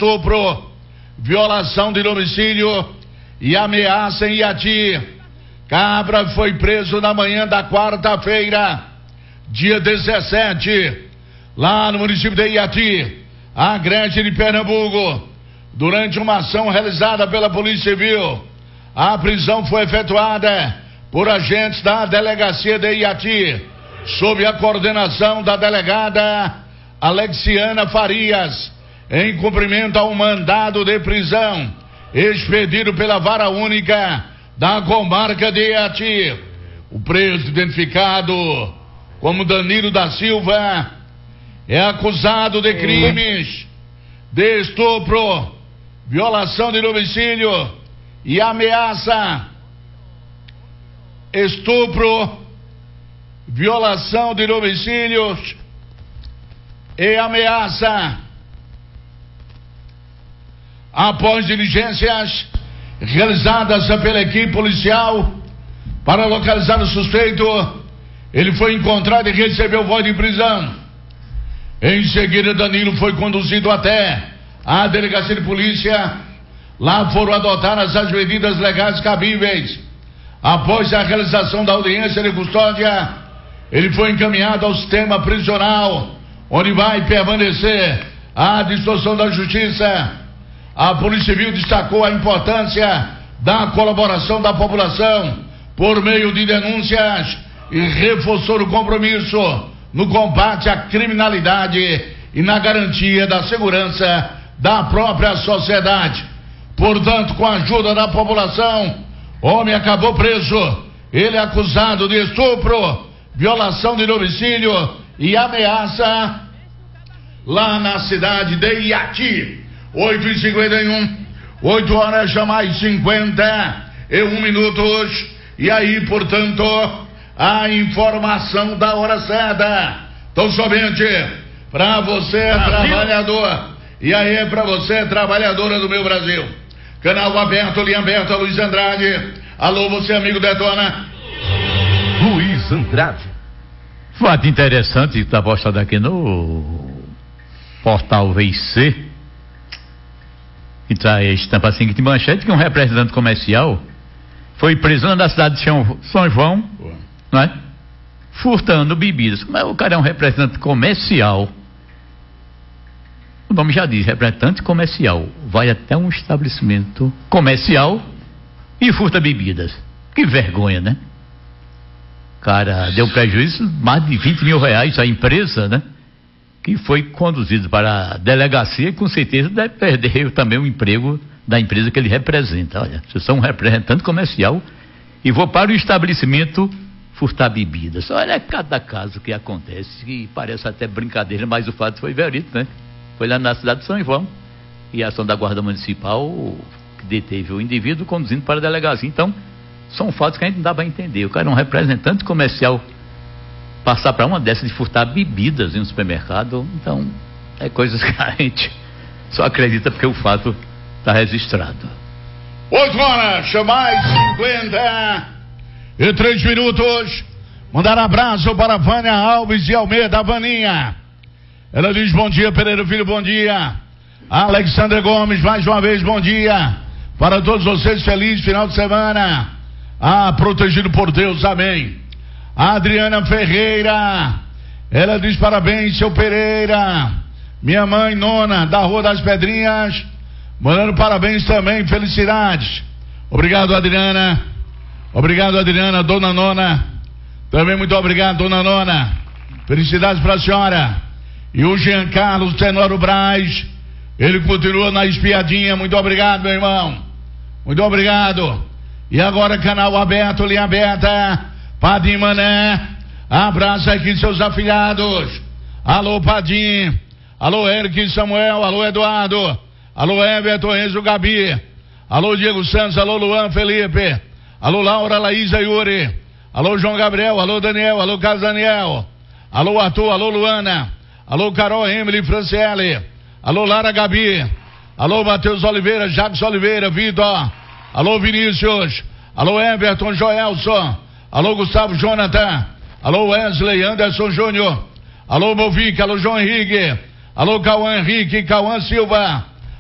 estupro, violação de domicílio e ameaça em Iati. Cabra foi preso na manhã da quarta-feira, dia 17, lá no município de Iati, Agreste de Pernambuco, durante uma ação realizada pela Polícia Civil. A prisão foi efetuada por agentes da delegacia de Iati, sob a coordenação da delegada Alexiana Farias, em cumprimento ao mandado de prisão expedido pela Vara Única da comarca de Iati. O preso, identificado como Danilo da Silva, é acusado de crimes de estupro, violação de domicílio e ameaça. Estupro, violação de domicílio e ameaça. Após diligências realizadas pela equipe policial para localizar o suspeito, ele foi encontrado e recebeu voz de prisão. Em seguida, Danilo foi conduzido até a delegacia de polícia. Lá foram adotadas as medidas legais cabíveis. Após a realização da audiência de custódia, ele foi encaminhado ao sistema prisional, onde vai permanecer à disposição da justiça. A Polícia Civil destacou a importância da colaboração da população por meio de denúncias e reforçou o compromisso no combate à criminalidade e na garantia da segurança da própria sociedade. Portanto, com a ajuda da população, o homem acabou preso. Ele é acusado de estupro, violação de domicílio e ameaça lá na cidade de Iati. 8h51, 8 horas já mais 51 minutos. E aí, portanto, a informação da hora certa. Então, somente para você, trabalhador. E aí, para você, trabalhadora do meu Brasil. Canal aberto, linha aberta, Luiz Andrade. Alô, você, amigo Detona. Luiz Andrade. Fato interessante que está postado aqui no portal VIC. Que traz estampa assim de manchete, que um representante comercial foi preso na cidade de São João, não é? Furtando bebidas. Mas o cara é um representante comercial. O nome já diz, representante comercial. Vai até um estabelecimento comercial e furta bebidas. Que vergonha, né? Cara, deu prejuízo mais de 20 mil reais à empresa, né? Que foi conduzido para a delegacia e com certeza deve perder também o emprego da empresa que ele representa. Olha, eu sou um representante comercial e vou para o estabelecimento furtar bebidas. Olha cada caso que acontece, que parece até brincadeira, mas o fato foi verídico, né? Foi lá na cidade de São João e a ação da Guarda Municipal que deteve o indivíduo conduzindo para a delegacia. Então, são fatos que a gente não dá para entender. O cara é um representante comercial passar para uma dessas de furtar bebidas em um supermercado. Então, é coisas que a gente só acredita porque o fato está registrado. 8 horas, mais 53 minutos. Mandar abraço para Vânia Alves de Almeida, Vaninha. Ela diz bom dia, Pereira Filho, bom dia. Alexandre Gomes, mais uma vez, bom dia. Para todos vocês, feliz final de semana. Protegido por Deus, amém. A Adriana Ferreira, ela diz parabéns, seu Pereira. Minha mãe, Nona, da Rua das Pedrinhas, mandando parabéns também, felicidades. Obrigado, Adriana. Obrigado, Adriana. Dona Nona, também muito obrigado, Dona Nona. Felicidades para a senhora. E o Jean Carlos Tenório Braz, ele continua na espiadinha. Muito obrigado, meu irmão. Muito obrigado. E agora, canal aberto, linha aberta. Padim Mané, abraço aqui seus afilhados. Alô Padim, alô Eric Samuel, alô Eduardo, alô Everton, Enzo Gabi, alô Diego Santos, alô Luan Felipe, alô Laura, Laísa Yuri, alô João Gabriel, alô Daniel, alô Carlos Daniel, alô Arthur, alô Luana, alô Carol, Emily, Franciele, alô Lara Gabi, alô Matheus Oliveira, Jacques Oliveira, Vitor, alô Vinícius, alô Everton, Joelson, alô Gustavo Jonathan, alô Wesley, Anderson Júnior, alô Movic, alô João Henrique, alô Cauã Henrique, Cauã Silva,